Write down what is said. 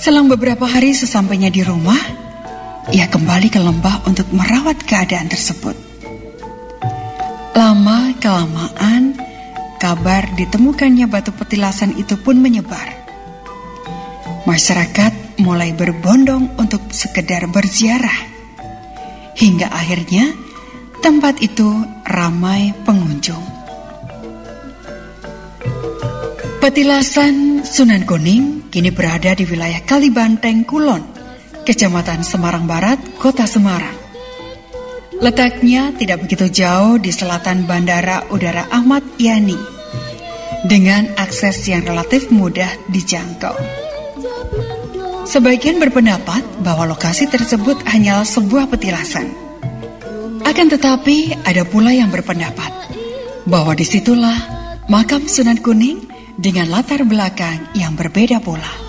Selang beberapa hari sesampainya di rumah, ia kembali ke lembah untuk merawat keadaan tersebut. Lama-kelamaan, kabar ditemukannya batu petilasan itu pun menyebar. Masyarakat mulai berbondong untuk sekedar berziarah. Hingga akhirnya, tempat itu ramai pengunjung. Petilasan Sunan Kuning kini berada di wilayah Kalibanteng Kulon, Kecamatan Semarang Barat, Kota Semarang. Letaknya tidak begitu jauh di selatan Bandara Udara Ahmad Yani, dengan akses yang relatif mudah dijangkau. Sebagian berpendapat bahwa lokasi tersebut hanyalah sebuah petilasan. Akan tetapi ada pula yang berpendapat bahwa disitulah makam Sunan Kuning dengan latar belakang yang berbeda pula.